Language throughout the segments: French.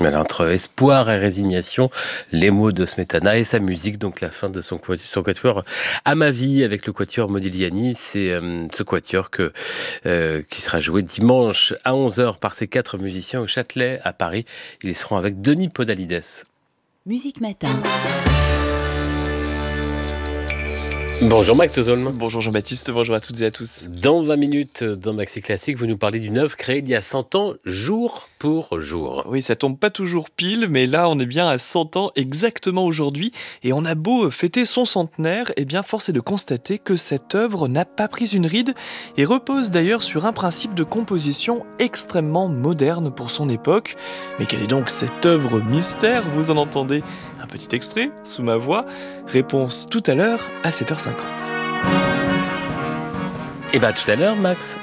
Mais entre espoir et résignation, les mots de Smetana et sa musique, donc la fin de son quatuor à ma vie avec le quatuor Modigliani. C'est ce quatuor qui sera joué dimanche à 11h par ces 4 musiciens au Châtelet à Paris. Ils seront avec Denis Podalides. Musique Matin. Bonjour Max Zolm. Bonjour Jean-Baptiste, bonjour à toutes et à tous. Dans 20 minutes, dans Maxi Classique, vous nous parlez d'une œuvre créée il y a 100 ans, jour pour jour. Oui, ça tombe pas toujours pile, mais là on est bien à 100 ans exactement aujourd'hui. Et on a beau fêter son centenaire, eh bien force est de constater que cette œuvre n'a pas pris une ride et repose d'ailleurs sur un principe de composition extrêmement moderne pour son époque. Mais quelle est donc cette œuvre mystère? Vous en entendez un petit extrait sous ma voix. Réponse tout à l'heure à 7h50. Et bah tout à l'heure, Max.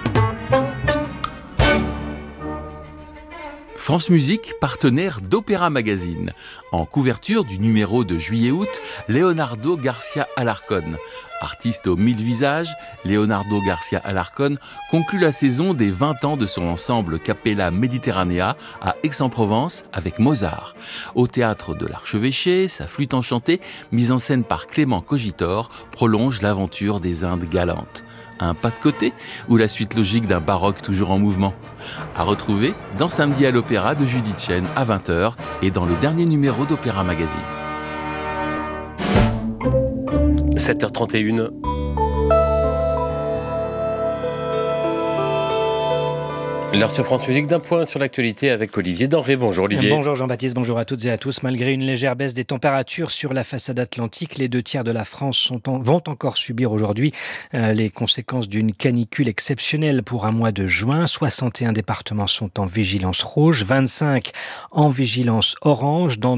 France Musique, partenaire d'Opéra Magazine. En couverture du numéro de juillet-août, Leonardo Garcia Alarcón. Artiste aux 1000 visages, Leonardo Garcia Alarcón conclut la saison des 20 ans de son ensemble Capella Mediterranea à Aix-en-Provence avec Mozart. Au théâtre de l'Archevêché, sa flûte enchantée, mise en scène par Clément Cogitor, prolonge l'aventure des Indes galantes. Un pas de côté ou la suite logique d'un baroque toujours en mouvement? À retrouver dans Samedi à l'Opéra de Judith Chen à 20h et dans le dernier numéro d'Opéra Magazine. 7h31. L'heure sur France Musique, d'un point sur l'actualité avec Olivier Denré. Bonjour Olivier. Bonjour Jean-Baptiste, bonjour à toutes et à tous. Malgré une légère baisse des températures sur la façade atlantique, les 2 tiers de la France vont encore subir aujourd'hui les conséquences d'une canicule exceptionnelle pour un mois de juin. 61 départements sont en vigilance rouge, 25 en vigilance orange. Dans